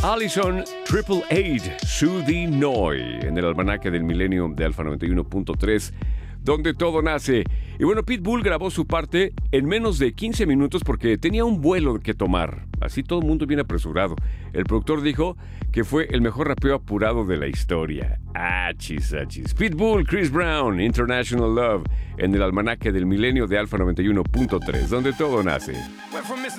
Allison Triple H, Sudi Noi, en el almanaque del milenio de Alfa 91.3, donde todo nace. Y bueno, Pitbull grabó su parte en menos de 15 minutos porque tenía un vuelo que tomar. Así todo el mundo bien apresurado. El productor dijo que fue el mejor rapeo apurado de la historia. Achis, achis. Pitbull, Chris Brown, International Love, en el almanaque del milenio de Alfa 91.3, donde todo nace.